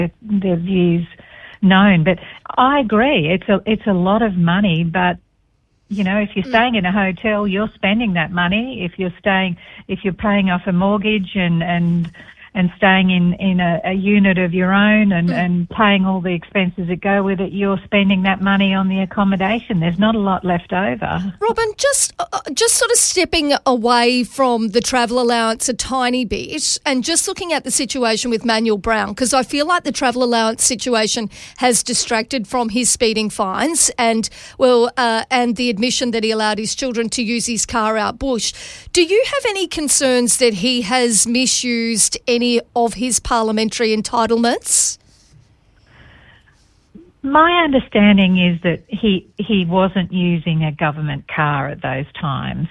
their views known. But I agree, it's a lot of money, but you know, if you're staying in a hotel, you're spending that money. If you're paying off a mortgage and staying in a unit of your own and paying all the expenses that go with it, you're spending that money on the accommodation. There's not a lot left over. Robin, just sort of stepping away from the travel allowance a tiny bit and just looking at the situation with Manuel Brown, because I feel like the travel allowance situation has distracted from his speeding fines and the admission that he allowed his children to use his car out bush. Do you have any concerns that he has misused any of his parliamentary entitlements? My understanding is that he wasn't using a government car at those times.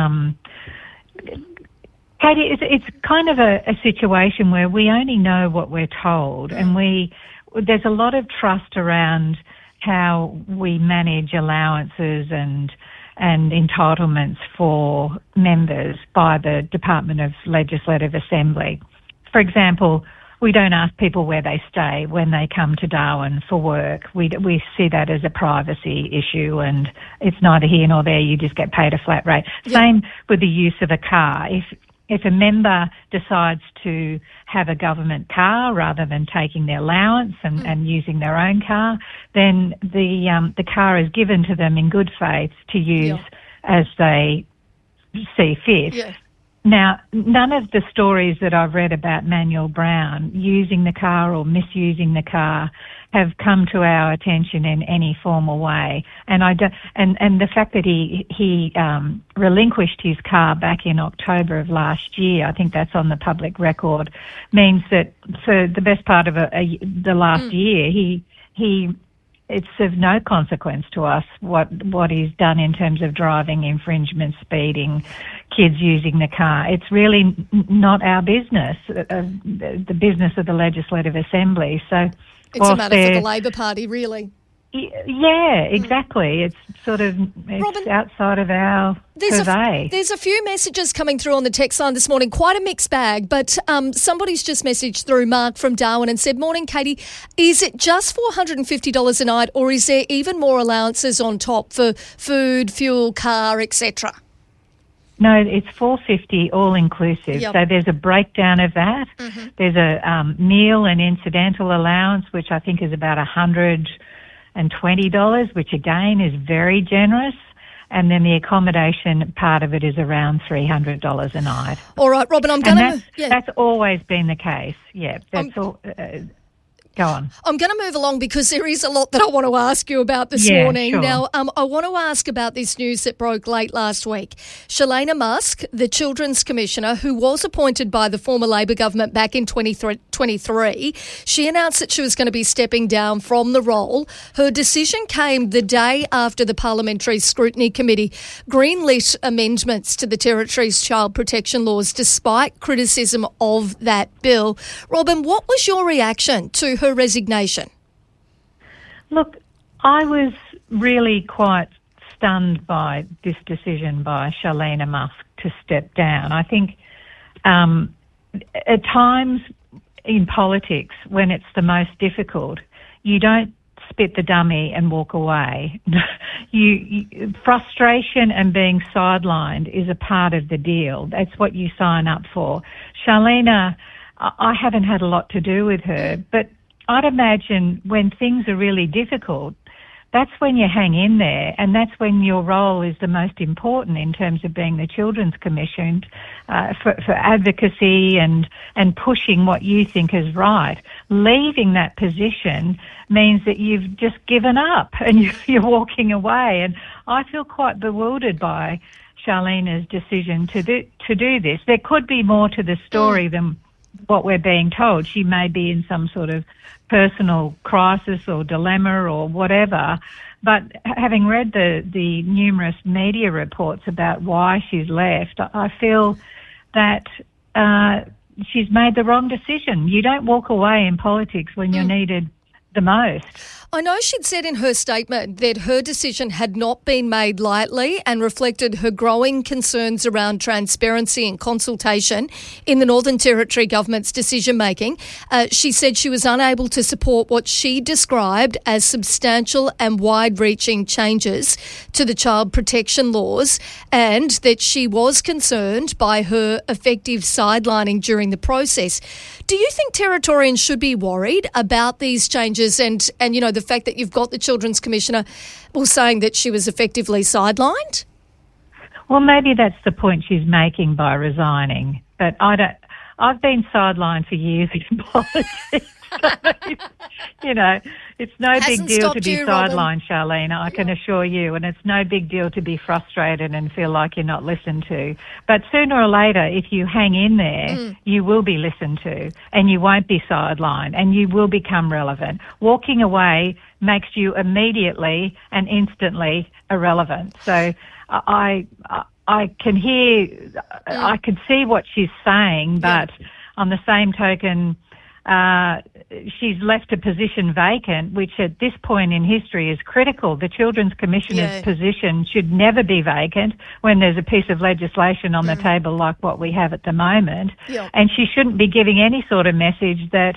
Katie, it's kind of a situation where we only know what we're told, and there's a lot of trust around how we manage allowances and entitlements for members by the Department of Legislative Assembly. For example, we don't ask people where they stay when they come to Darwin for work. We see that as a privacy issue, and it's neither here nor there. You just get paid a flat rate. Yep. Same with the use of a car. If a member decides to have a government car rather than taking their allowance and using their own car, then the car is given to them in good faith to use as they see fit. Yes. Now, none of the stories that I've read about Manuel Brown using the car or misusing the car have come to our attention in any formal way. And the fact that he relinquished his car back in October of last year, I think that's on the public record, means that for the best part of the last year, it's of no consequence to us what he's done in terms of driving, infringement, speeding, kids using the car. It's really not our business, the business of the Legislative Assembly. So it's a matter for the Labor Party, really. Yeah, exactly. It's sort of Robin, outside of our purvey. There's a few messages coming through on the text line this morning, quite a mixed bag, but somebody's just messaged through, Mark from Darwin, and said, "Morning, Katie, is it just $450 a night, or is there even more allowances on top for food, fuel, car, etc.? No, it's $450 all inclusive. Yep. So there's a breakdown of that. Mm-hmm. There's a meal and incidental allowance, which I think is about $120, which again is very generous. And then the accommodation part of it is around $300 a night. All right, Robin, that's always been the case. Yeah, that's all. Go on. I'm going to move along because there is a lot that I want to ask you about this morning. Sure. Now, I want to ask about this news that broke late last week. Shalana Musk, the Children's Commissioner, who was appointed by the former Labor government back in 2023, she announced that she was going to be stepping down from the role. Her decision came the day after the Parliamentary Scrutiny Committee greenlit amendments to the Territory's child protection laws despite criticism of that bill. Robin, what was your reaction to her resignation? Look, I was really quite stunned by this decision by Shalana Musk to step down. I think at times in politics, when it's the most difficult, you don't spit the dummy and walk away. Frustration and being sidelined is a part of the deal. That's what you sign up for. Shalana, I haven't had a lot to do with her, but I'd imagine when things are really difficult, that's when you hang in there, and that's when your role is the most important in terms of being the Children's Commission for advocacy and pushing what you think is right. Leaving that position means that you've just given up and you're walking away, and I feel quite bewildered by Shalana's decision to do this. There could be more to the story than what we're being told. She may be in some sort of personal crisis or dilemma or whatever, but having read the numerous media reports about why she's left, I feel that she's made the wrong decision. You don't walk away in politics when you're needed the most. I know she'd said in her statement that her decision had not been made lightly and reflected her growing concerns around transparency and consultation in the Northern Territory government's decision-making. She said she was unable to support what she described as substantial and wide-reaching changes to the child protection laws, and that she was concerned by her effective sidelining during the process. Do you think Territorians should be worried about these changes and the fact that you've got the Children's Commissioner saying that she was effectively sidelined? Well, maybe that's the point she's making by resigning. But I've been sidelined for years in politics. It's no big deal to be sidelined, Charlene, I can assure you, and it's no big deal to be frustrated and feel like you're not listened to. But sooner or later, if you hang in there, you will be listened to and you won't be sidelined and you will become relevant. Walking away makes you immediately and instantly irrelevant. So I can hear, I can see what she's saying, but on the same token, she's left a position vacant, which at this point in history is critical. The Children's Commissioner's position should never be vacant when there's a piece of legislation on the table like what we have at the moment. And she shouldn't be giving any sort of message that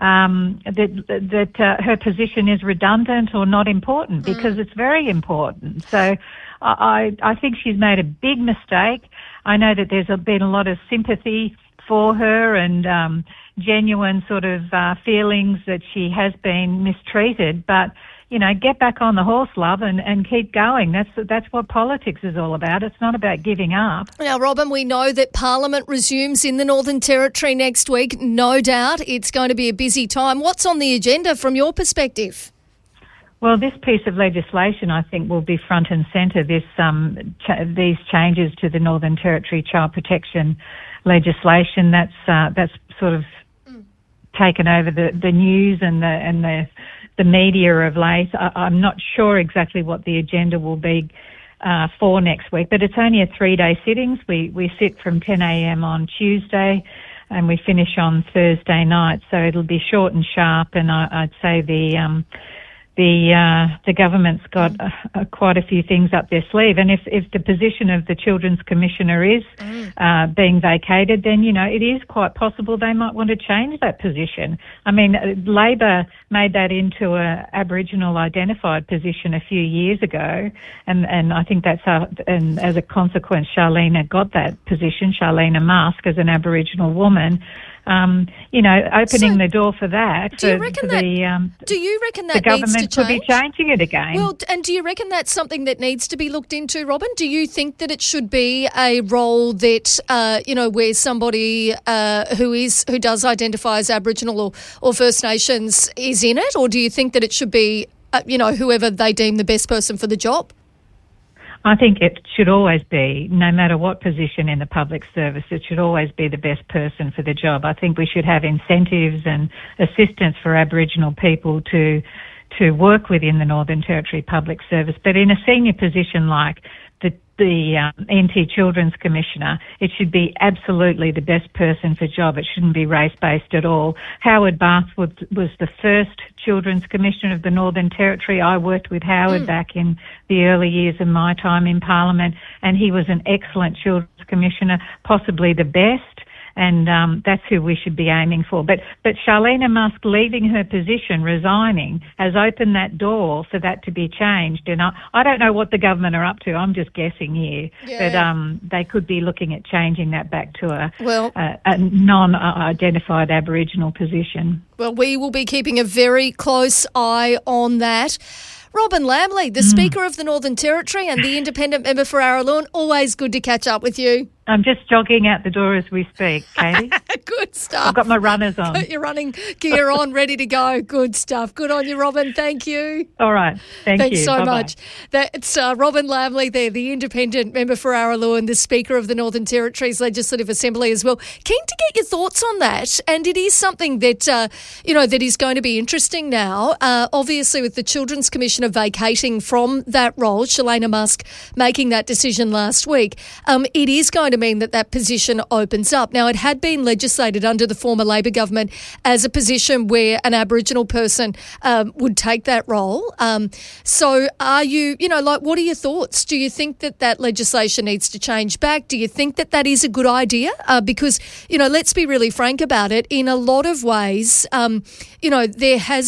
her position is redundant or not important, because it's very important. So I think she's made a big mistake. I know that there's been a lot of sympathy for her and genuine sort of feelings that she has been mistreated, but get back on the horse, love, and keep going. That's what politics is all about. It's not about giving up. Now, Robin, we know that Parliament resumes in the Northern Territory next week. No doubt it's going to be a busy time. What's on the agenda from your perspective? Well, this piece of legislation, I think, will be front and centre. These changes to the Northern Territory child protection legislation. That's sort of taken over the news and the media of late. I'm not sure exactly what the agenda will be for next week, but it's only a 3-day sittings. We sit from 10 a.m. on Tuesday and we finish on Thursday night, so it'll be short and sharp. And I'd say the government's got quite a few things up their sleeve. And if the position of the Children's Commissioner is being vacated, then, it is quite possible they might want to change that position. I mean, Labor made that into a Aboriginal identified position a few years ago, and I think that's and as a consequence, Charlene got that position, Charlene Musk, as an Aboriginal woman. Opening the door for that. Do you reckon that the government needs to could be changing it again? Well, and do you reckon that's something that needs to be looked into, Robin? Do you think that it should be a role that where somebody who does identify as Aboriginal or First Nations is in it, or do you think that it should be whoever they deem the best person for the job? I think it should always be, no matter what position in the public service, it should always be the best person for the job. I think we should have incentives and assistance for Aboriginal people to work within the Northern Territory Public Service. But in a senior position like the NT Children's Commissioner, it should be absolutely the best person for job. It shouldn't be race-based at all. Howard Barth was the first Children's Commissioner of the Northern Territory. I worked with Howard back in the early years of my time in Parliament, and he was an excellent Children's Commissioner, possibly the best. And that's who we should be aiming for. But Charlene Musk leaving her position, resigning, has opened that door for that to be changed. And I don't know what the government are up to. I'm just guessing here. Yeah. But they could be looking at changing that back to a non-identified Aboriginal position. Well, we will be keeping a very close eye on that. Robin Lambley, the Speaker of the Northern Territory and the independent member for Araluen, always good to catch up with you. I'm just jogging out the door as we speak, Katie. Good stuff. I've got my runners on. Got your running gear on, ready to go. Good stuff. Good on you, Robin. Thank you. All right. Thanks so Bye-bye. much. That's Robin Lambley there, the independent member for Araluen, the Speaker of the Northern Territory's Legislative Assembly as well. Keen to get your thoughts on that. And it is something that, that is going to be interesting now. Obviously, with the Children's Commissioner vacating from that role, Charlene Musk making that decision last week, it is going to mean that position opens up. Now, it had been legislated under the former Labor government as a position where an Aboriginal person would take that role. So are you, what are your thoughts? Do you think that legislation needs to change back? Do you think that is a good idea? Because, let's be really frank about it. In a lot of ways, there has